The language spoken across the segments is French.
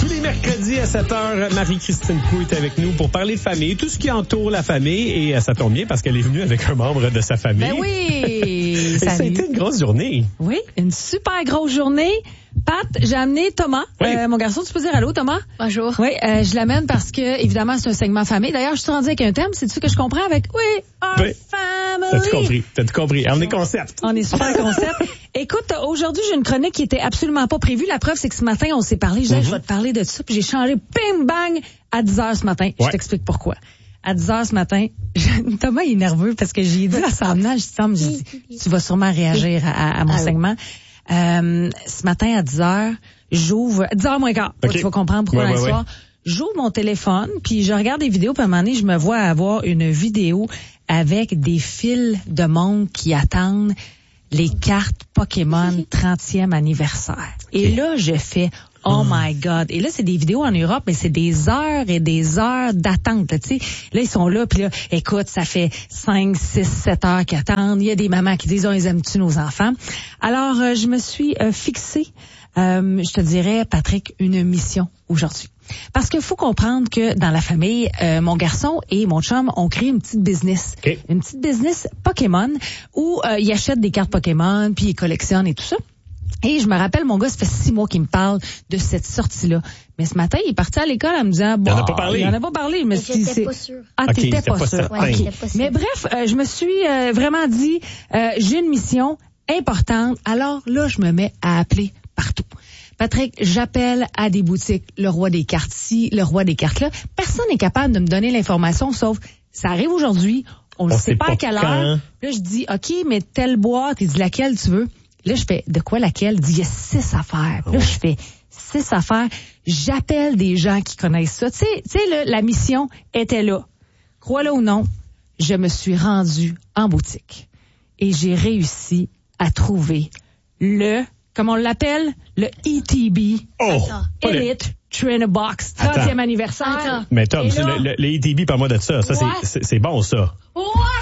Tous les mercredis à 7h, Marie-Christine Proulx est avec nous pour parler de famille, tout ce qui entoure la famille. Et ça tombe bien parce qu'elle est venue avec un membre de sa famille. Ben oui! Et ça a été une grosse journée. Oui, une super grosse journée. Pat, j'ai amené Thomas, Oui. mon garçon. Tu peux dire allô, Thomas? Bonjour. Oui, je l'amène parce que, évidemment, c'est un segment famille. D'ailleurs, je suis rendue avec un thème. C'est-tu que je comprends avec We Are Oui. Family? T'as tout compris. On est concept. On est super concept. Écoute, aujourd'hui, j'ai une chronique qui était absolument pas prévue. La preuve, c'est que ce matin, on s'est parlé. Je vais te parler de ça. Puis j'ai changé, bing, bang, à 10h ce matin. Ouais. Je t'explique pourquoi. À 10h ce matin, Thomas il est nerveux parce que j'ai dit à Sam, j'ai dit, tu vas sûrement réagir à mon segment. Ce matin à 10h, j'ouvre 10h moins quart. Okay. Tu vas comprendre pourquoi Ouais, dans ouais, l'histoire. J'ouvre mon téléphone, puis je regarde des vidéos, puis à un moment donné, je me vois avoir une vidéo avec des files de monde qui attendent les cartes Pokémon 30e anniversaire. Et là, je fais oh my God. Et là, c'est des vidéos en Europe, mais c'est des heures et des heures d'attente. Tu sais, là, ils sont là, puis là, écoute, ça fait 5, 6, 7 heures qu'ils attendent. Il y a des mamans qui disent, oh, ils aiment-tu nos enfants? Alors, je me suis fixée, je te dirais, Patrick, une mission aujourd'hui. Parce qu'il faut comprendre que dans la famille, mon garçon et mon chum ont créé une petite business. Okay. Une petite business Pokémon où ils achètent des cartes Pokémon, puis ils collectionnent et tout ça. Et je me rappelle, mon gars, ça fait 6 mois qu'il me parle de cette sortie-là. Mais ce matin, il est parti à l'école en me disant, Il en a pas parlé. Il en a pas parlé. Mais J'étais pas sûre. Ah, Ok, t'étais t'étais pas pas sûre. certain. Ouais, Ok. j'étais pas sûre. Mais bref, je me suis vraiment dit, j'ai une mission importante. Alors là, je me mets à appeler partout. Patrick, j'appelle à des boutiques, le roi des cartes ci, le roi des cartes là. Personne n'est capable de me donner l'information, sauf ça arrive aujourd'hui, on ne sait pas à quelle heure. Là, je dis, OK, mais telle boîte, il dit laquelle tu veux. Là, je fais, de quoi laquelle? Il dit, il y a 6 affaires. Là, je fais 6 affaires. J'appelle des gens qui connaissent ça. Tu sais, la mission était là. Crois-le ou non, je me suis rendue en boutique. Et j'ai réussi à trouver comment on l'appelle? Le ETB. Oh! Pas le- Elite Trainer Box. 30e Attends. anniversaire. Attends. Mais Tom, Et c'est là- les ETB, parle-moi de ça. Ça, What? c'est bon, ça. Oh,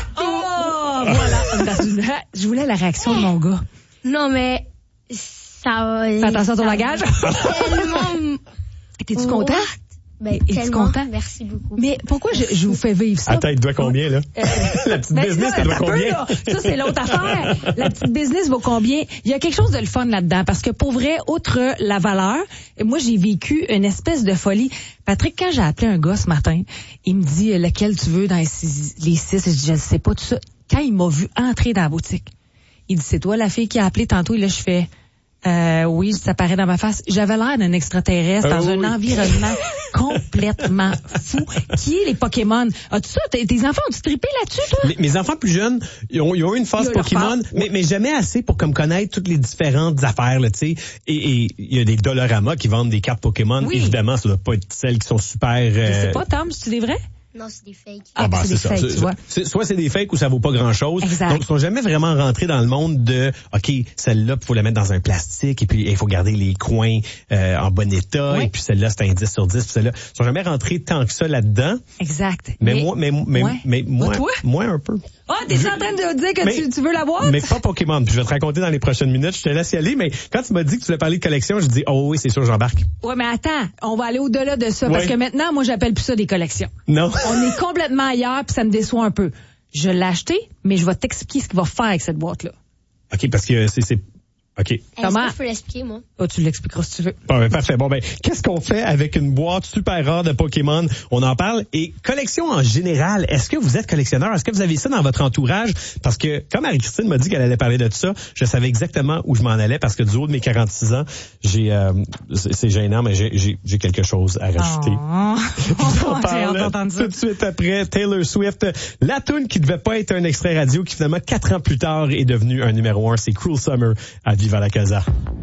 voilà. Je voulais la réaction de mon gars. Non, mais ça... Fais attention à ton bagage. Tellement... T'es-tu content? Ben, Es-tu tellement. content? Merci beaucoup. Mais pourquoi je vous fais vivre ça? Attends, il te doit combien, là? La petite Ben, business, là, elle doit attends un peu, combien? là. Ça, c'est l'autre affaire. La petite business vaut combien? Il y a quelque chose de le fun là-dedans. Parce que pour vrai, outre la valeur, moi, j'ai vécu une espèce de folie. Patrick, quand j'ai appelé un gars ce matin, il me dit lequel tu veux dans les 6. Je dis, je ne sais pas tout ça. Quand il m'a vu entrer dans la boutique, il dit, c'est toi la fille qui a appelé tantôt? Et là, je fais... oui, ça paraît dans ma face. J'avais l'air d'un extraterrestre dans un oui. environnement complètement fou. Qui est les Pokémon? As-tu ça? Tes enfants ont-tu trippé là-dessus, toi? Mes enfants plus jeunes, ils ont eu une phase Ils ont leur Pokémon, phase. mais jamais assez pour comme connaître toutes les différentes affaires, là, tu sais. Et il y a des Dollarama qui vendent des cartes Pokémon. Oui. Évidemment, ça doit pas être celles qui sont super... Je sais pas, Tom, c'est des vrais? Non, c'est des fakes. Ah, ben, c'est des fakes, tu vois. Soit c'est des fakes ou ça vaut pas grand-chose. Exact. Donc, ils sont jamais vraiment rentrés dans le monde de, OK, celle-là, il faut la mettre dans un plastique et puis il faut garder les coins en bon état. Oui. Et puis celle-là, c'est un 10 sur 10. Puis celle-là, ils sont jamais rentrés tant que ça là-dedans. Exact. Mais moi, Ouais. moi un peu. Ah, t'es en train de dire que Mais- tu veux la boîte? Mais pas Pokémon. Puis je vais te raconter dans les prochaines minutes. Je te laisse y aller. Mais quand tu m'as dit que tu voulais parler de collection, je dis, oh oui, c'est sûr, j'embarque. Ouais, mais attends, on va aller au-delà de ça. Ouais. Parce que maintenant, moi, j'appelle plus ça des collections. Non. On est complètement ailleurs, puis ça me déçoit un peu. Je l'ai acheté, mais je vais t'expliquer ce qu'il va faire avec cette boîte-là. OK, parce que c'est... OK. Est-ce Comment? que je peux l'expliquer, moi? Oh, tu l'expliqueras si tu veux. Bon, ben, parfait. Bon, ben, qu'est-ce qu'on fait avec une boîte super rare de Pokémon? On en parle. Et collection en général, est-ce que vous êtes collectionneur? Est-ce que vous avez ça dans votre entourage? Parce que, comme Marie-Christine m'a dit qu'elle allait parler de tout ça, je savais exactement où je m'en allais parce que du haut de mes 46 ans, c'est gênant, mais j'ai quelque chose à rajouter. Oh. On J'ai hâte parle d'entendre ça. tout de suite après Taylor Swift. La tune qui devait pas être un extrait radio, qui finalement 4 ans plus tard est devenue un numéro 1. C'est Cruel Summer à Viva la Casa.